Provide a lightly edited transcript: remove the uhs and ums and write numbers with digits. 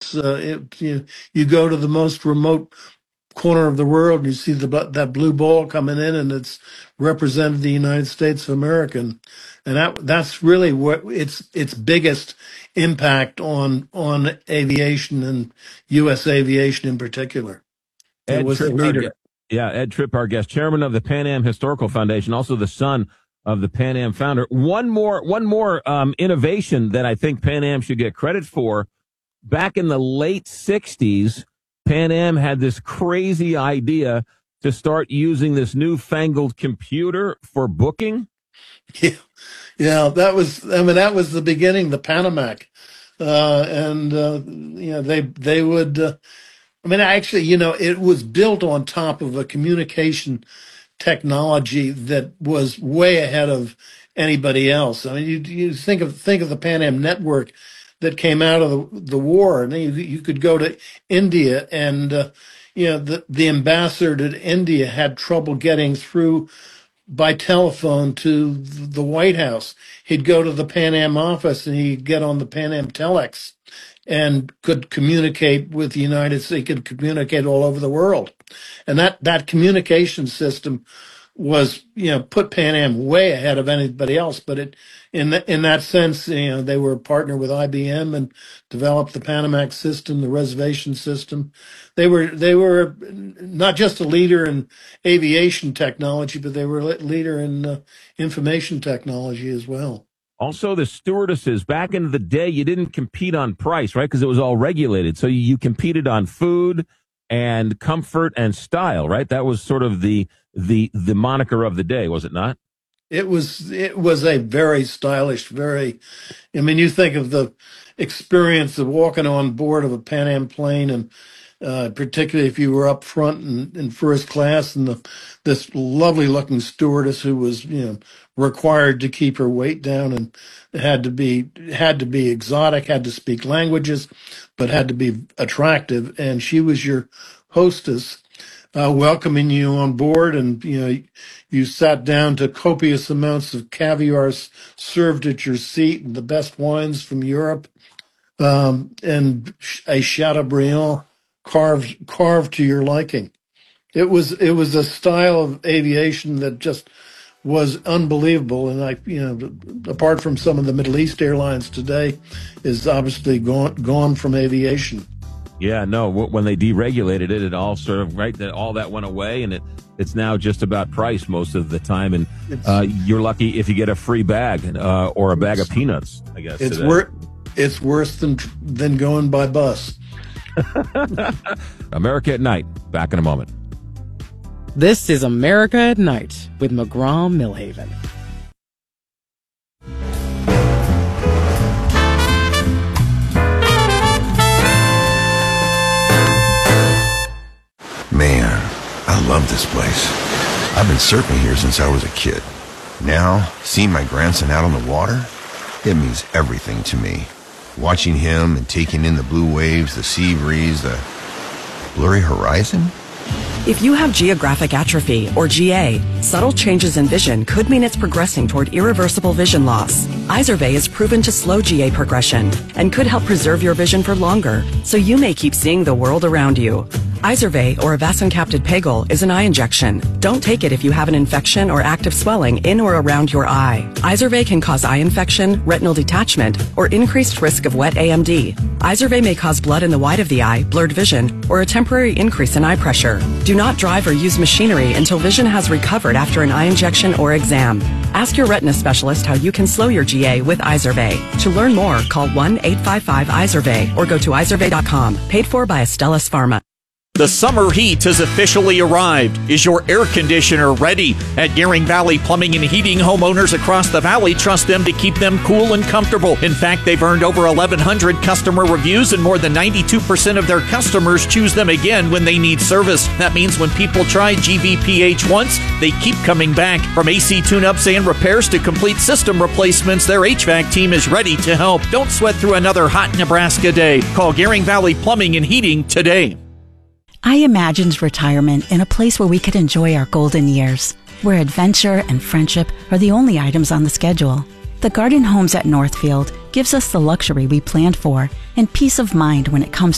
You go to the most remote corner of the world and you see that blue ball coming in, and it's represented the United States of America, and that's really what its biggest impact on aviation and U.S. aviation in particular. It Ed was a Tripp, our leader. guest. Yeah, Ed Tripp, our guest, chairman of the Pan Am Historical Foundation, also the son of the Pan Am founder. One more innovation that I think Pan Am should get credit for. Back in the late '60s, Pan Am had this crazy idea to start using this newfangled computer for booking. Yeah, yeah, that was the beginning, the Panamac, and they would. Actually, it was built on top of a communication technology that was way ahead of anybody else. I mean, you think of the Pan Am network that came out of the war, and you could go to India, and the ambassador to India had trouble getting through by telephone to the White House. He'd go to the Pan Am office and he'd get on the Pan Am telex and could communicate with the United States, could communicate all over the world. And that communication system was, put Pan Am way ahead of anybody else. But in that sense, they were a partner with IBM and developed the Panamax system, the reservation system. They were not just a leader in aviation technology, but they were a leader in information technology as well. Also, the stewardesses, back in the day, you didn't compete on price, right? Because it was all regulated. So you competed on food and comfort and style, right? That was sort of the moniker of the day, was it not? It was a very stylish, you think of the experience of walking on board of a Pan Am plane, and particularly if you were up front in first class, and this lovely looking stewardess who was, required to keep her weight down, and had to be exotic, had to speak languages, but had to be attractive. And she was your hostess, welcoming you on board, and you sat down to copious amounts of caviar served at your seat, and the best wines from Europe, and a Chateaubriand carved to your liking. It was a style of aviation that just was unbelievable, and apart from some of the Middle East airlines today, is obviously gone from aviation. Yeah, no, when they deregulated it, it all sort of, right, all that went away, and it's now just about price most of the time, and you're lucky if you get a free bag or a bag of peanuts, I guess. It's worse than going by bus. America at Night, back in a moment. This is America at Night with McGraw-Millhaven. Man, I love this place. I've been surfing here since I was a kid. Now, seeing my grandson out on the water, it means everything to me. Watching him and taking in the blue waves, the sea breeze, the blurry horizon. If you have geographic atrophy, or GA, subtle changes in vision could mean it's progressing toward irreversible vision loss. Izervay is proven to slow GA progression and could help preserve your vision for longer, so you may keep seeing the world around you. Izervay, or avacincaptad pegol, is an eye injection. Don't take it if you have an infection or active swelling in or around your eye. Izervay can cause eye infection, retinal detachment, or increased risk of wet AMD. Izervay may cause blood in the white of the eye, blurred vision, or a temporary increase in eye pressure. Do not drive or use machinery until vision has recovered after an eye injection or exam. Ask your retina specialist how you can slow your GA with Izervay. To learn more, call 1-855-IZERVAY or go to izervay.com. Paid for by Astellas Pharma. The summer heat has officially arrived. Is your air conditioner ready? At Gearing Valley Plumbing and Heating, homeowners across the valley trust them to keep them cool and comfortable. In fact, they've earned over 1,100 customer reviews, and more than 92% of their customers choose them again when they need service. That means when people try GVPH once, they keep coming back. From AC tune-ups and repairs to complete system replacements, their HVAC team is ready to help. Don't sweat through another hot Nebraska day. Call Gearing Valley Plumbing and Heating today. I imagined retirement in a place where we could enjoy our golden years, where adventure and friendship are the only items on the schedule. The Garden Homes at Northfield gives us the luxury we planned for and peace of mind when it comes